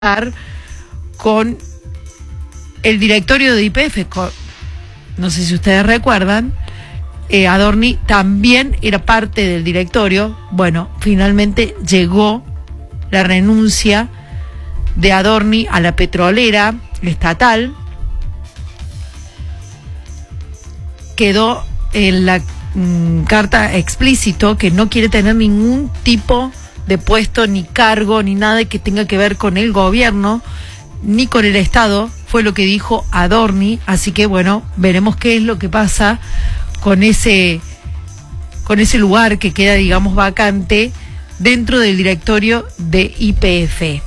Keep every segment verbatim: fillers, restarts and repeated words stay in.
con el directorio de Y P F. No sé si ustedes recuerdan, eh, Adorni también era parte del directorio. Bueno, finalmente llegó la renuncia de Adorni a la petrolera estatal. Quedó en la mm, carta explícito que no quiere tener ningún tipo de puesto, ni cargo, ni nada que tenga que ver con el gobierno, ni con el Estado. Fue lo que dijo Adorni. Así que bueno, veremos qué es lo que pasa con ese, con ese lugar que queda, digamos, vacante dentro del directorio de Y P F.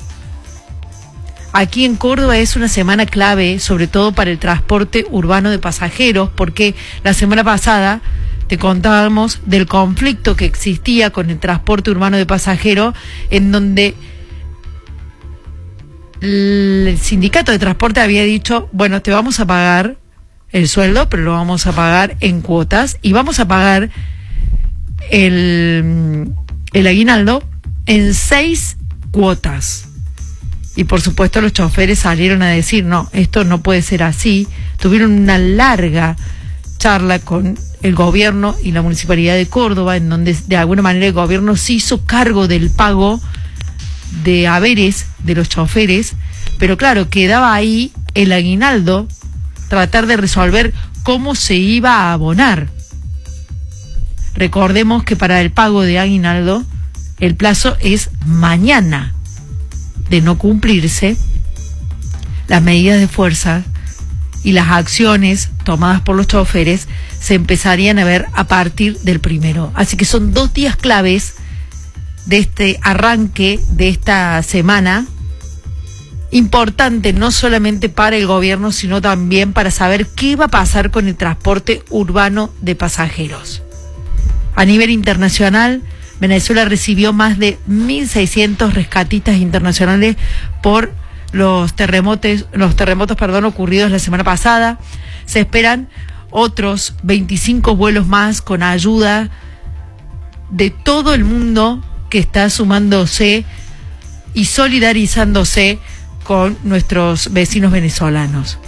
Aquí en Córdoba es una semana clave, sobre todo para el transporte urbano de pasajeros, porque la semana pasada te contábamos del conflicto que existía con el transporte urbano de pasajeros, en donde el sindicato de transporte había dicho, bueno, te vamos a pagar el sueldo, pero lo vamos a pagar en cuotas, y vamos a pagar el, el aguinaldo en seis cuotas. Y por supuesto los choferes salieron a decir, no, esto no puede ser así. Tuvieron una larga charla con el gobierno y la Municipalidad de Córdoba, en donde de alguna manera el gobierno se hizo cargo del pago de haberes de los choferes, pero claro, quedaba ahí el aguinaldo, tratar de resolver cómo se iba a abonar. Recordemos que para el pago de aguinaldo el plazo es mañana. De no cumplirse, las medidas de fuerza y las acciones tomadas por los choferes se empezarían a ver a partir del primero. Así que son dos días claves de este arranque de esta semana, importante no solamente para el gobierno, sino también para saber qué va a pasar con el transporte urbano de pasajeros. A nivel internacional, Venezuela recibió más de mil seiscientos rescatistas internacionales por los terremotos, los terremotos, perdón, ocurridos la semana pasada. Se esperan otros veinticinco vuelos más con ayuda de todo el mundo que está sumándose y solidarizándose con nuestros vecinos venezolanos.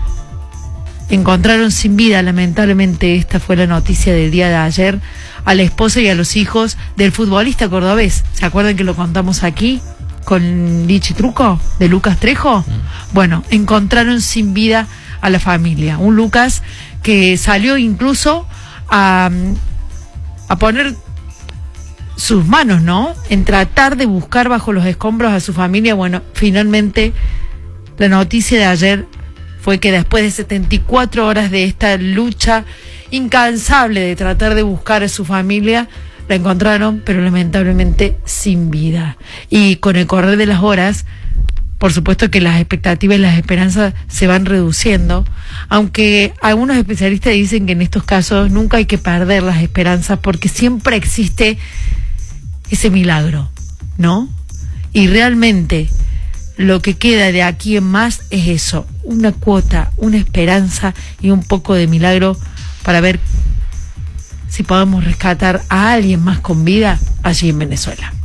Encontraron sin vida, lamentablemente, esta fue la noticia del día de ayer, a la esposa y a los hijos del futbolista cordobés. ¿Se acuerdan que lo contamos aquí con Lichi Truco, de Lucas Trejo? Mm. Bueno, encontraron sin vida a la familia. Un Lucas que salió incluso a, a poner sus manos, ¿no?, en tratar de buscar bajo los escombros a su familia. Bueno, finalmente la noticia de ayer fue que después de setenta y cuatro horas de esta lucha incansable de tratar de buscar a su familia, la encontraron, pero lamentablemente sin vida. Y con el correr de las horas, por supuesto que las expectativas y las esperanzas se van reduciendo, aunque algunos especialistas dicen que en estos casos nunca hay que perder las esperanzas, porque siempre existe ese milagro, ¿no? Y realmente lo que queda de aquí en más es eso, una cuota, una esperanza y un poco de milagro para ver si podemos rescatar a alguien más con vida allí en Venezuela.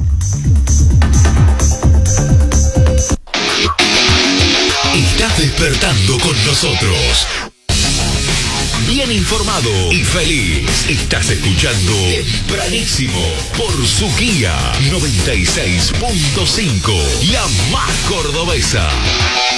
Estás despertando con nosotros. Bien informado y feliz. Estás escuchando Tempranísimo por Suquía noventa y seis punto cinco, la más cordobesa.